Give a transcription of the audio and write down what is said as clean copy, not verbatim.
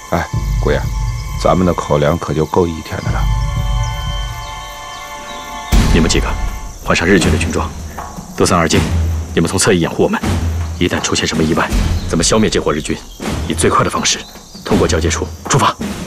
哎，贵啊，咱们的口粮可就够1天的了。 你们几个换上日军的军装，德桑、二金，你们从侧翼掩护我们。一旦出现什么意外，咱们消灭这伙日军，以最快的方式通过交界处出发。